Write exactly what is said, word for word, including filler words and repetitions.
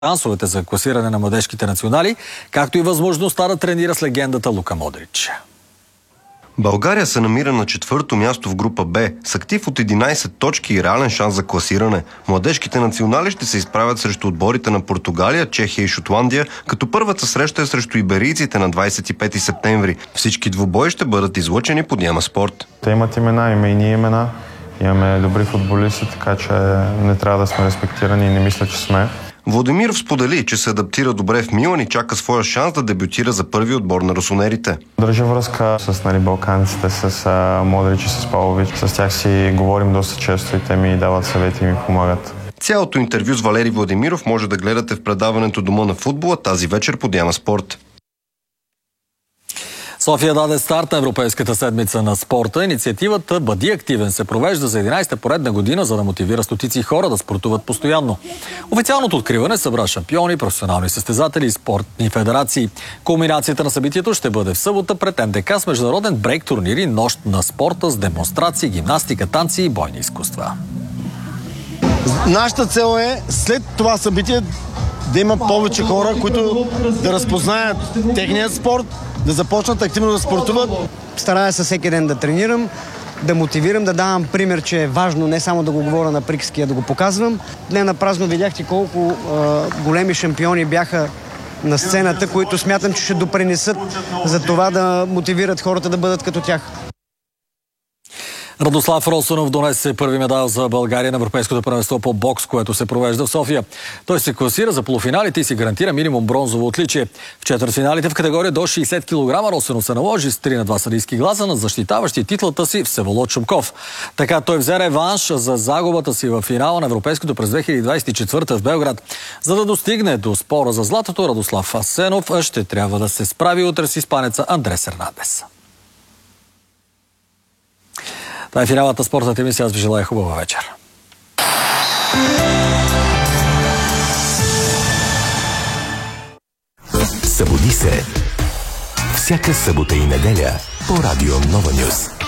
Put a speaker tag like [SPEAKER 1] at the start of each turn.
[SPEAKER 1] шансовете за класиране на младежките национали, както и възможността да тренира с легендата Лука Модрич.
[SPEAKER 2] България се намира на четвърто място в група Б, с актив от единайсет точки и реален шанс за класиране. Младежките национали ще се изправят срещу отборите на Португалия, Чехия и Шотландия, като първата среща е срещу иберийците на двайсет и пети септември. Всички двубои ще бъдат излъчени по Диема Спорт.
[SPEAKER 3] Те имат имена, има и ние имена. Имаме добри футболисти, така че не трябва да сме респектирани и не мисля, че сме.
[SPEAKER 2] Владимиров сподели, че се адаптира добре в Милан и чака своя шанс да дебютира за първи отбор на русонерите.
[SPEAKER 3] Държа връзка с нали, балканците, с а, Модрич и с Павлович. С тях си говорим доста често и те ми дават съвети и ми помагат.
[SPEAKER 2] Цялото интервю с Валери Владимиров може да гледате в предаването Дома на футбола тази вечер по Диема Спорт.
[SPEAKER 1] София даде старт на Европейската седмица на спорта. Инициативата "Бъди активен" се провежда за единайсета поредна година, за да мотивира стотици хора да спортуват постоянно. Официалното откриване събра шампиони, професионални състезатели и спортни федерации. Кулминацията на събитието ще бъде в събота пред М Д К с международен брейк турнир и нощ на спорта с демонстрации, гимнастика, танци и бойни изкуства.
[SPEAKER 4] Нашата цел е след това събитие да има повече хора, които да разпознаят техния спорт, да започнат активно да спортуват.
[SPEAKER 5] Старая се всеки ден да тренирам, да мотивирам, да давам пример, че е важно не само да го говоря на приказки, а да го показвам. Не на празно видяхте колко а, големи шампиони бяха на сцената, които смятам, че ще допринесат за това да мотивират хората да бъдат като тях.
[SPEAKER 1] Радослав Росонов донесе първи медал за България на Европейското първенство по бокс, което се провежда в София. Той се класира за полуфиналите и си гарантира минимум бронзово отличие. В четвъртфиналите в категория до шейсет килограма Росонов се наложи с три на два съдийски гласа на защитаващи титлата си Всеволод Шумков. Така той взе реванш за загубата си в финала на Европейското през две хиляди двайсет и четвърта в Белград. За да достигне до спора за златото, Радослав Асенов ще трябва да се справи утре с испанеца Андрес Ернандес. Това е финалната спортната емисия. Аз ви желая хубава вечер.
[SPEAKER 6] Събуди се. Всяка събота и неделя по Радио Нова Нюз.